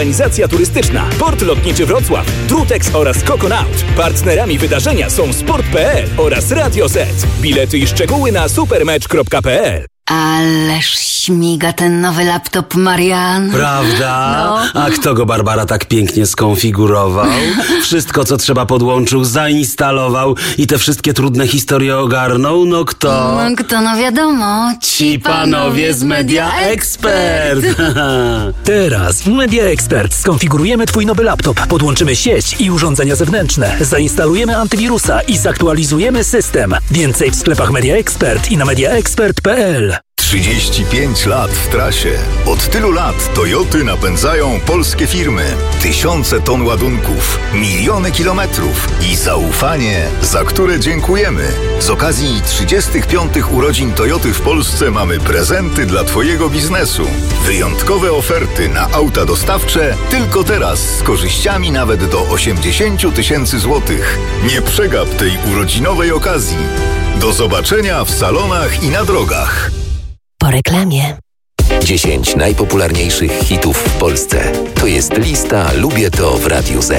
Organizacja turystyczna, Port Lotniczy Wrocław, Drutex oraz Coconaut. Partnerami wydarzenia są Sport.pl oraz Radio Z. Bilety i szczegóły na supermecz.pl. Ależ śmiga ten nowy laptop, Marian. Prawda? No. A kto go, Barbara, tak pięknie skonfigurował? Wszystko, co trzeba, podłączył, zainstalował i te wszystkie trudne historie ogarnął? No kto? No kto, no wiadomo. Ci panowie z Media Expert. Teraz w Media Expert skonfigurujemy Twój nowy laptop, podłączymy sieć i urządzenia zewnętrzne, zainstalujemy antywirusa i zaktualizujemy system. Więcej w sklepach Media Expert i na mediaexpert.pl. 35 lat w trasie. Od tylu lat Toyoty napędzają polskie firmy. Tysiące ton ładunków, miliony kilometrów i zaufanie, za które dziękujemy. Z okazji 35 urodzin Toyoty w Polsce mamy prezenty dla Twojego biznesu. Wyjątkowe oferty na auta dostawcze tylko teraz z korzyściami nawet do 80 000 złotych. Nie przegap tej urodzinowej okazji. Do zobaczenia w salonach i na drogach. Po reklamie. 10 najpopularniejszych hitów w Polsce. To jest lista Lubię to w Radiu Z.